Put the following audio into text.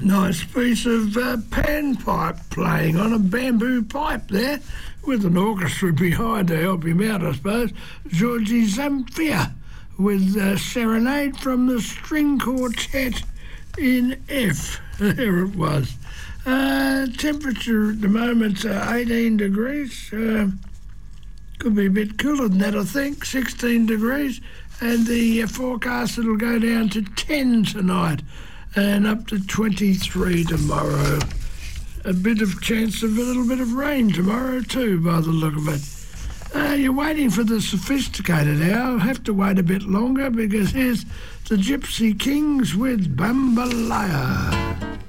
Nice piece of panpipe playing on a bamboo pipe there, with an orchestra behind to help him out, I suppose. Georgie Zamfir with Serenade from the String Quartet in F. There it was. Temperature at the moment 18 degrees. Could be a bit cooler than that, I think. 16 degrees. And the forecast, it'll go down to 10 tonight and up to 23 tomorrow. A bit of chance of a little bit of rain tomorrow too, by the look of it. You're waiting for the sophisticated hour. Have to wait a bit longer because here's the Gypsy Kings with Bambalaya.